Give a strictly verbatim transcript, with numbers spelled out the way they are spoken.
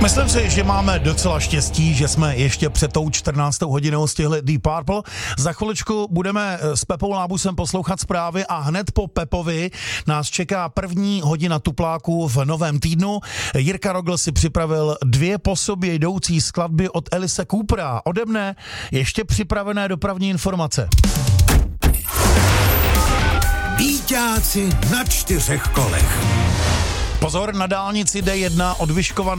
Myslím si, že máme docela štěstí, že jsme ještě před tou čtrnáctou hodinou stihli Deep Purple. Za chviličku budeme s Pepou Lábusem poslouchat zprávy a hned po Pepovi nás čeká první hodina tupláků v novém týdnu. Jirka Rogl si připravil dvě po sobě jdoucí skladby od Alice Coopera. Ode mne ještě připravené dopravní informace. Víťáci na čtyřech kolech. Pozor, na dálnici D jedna od Vyškova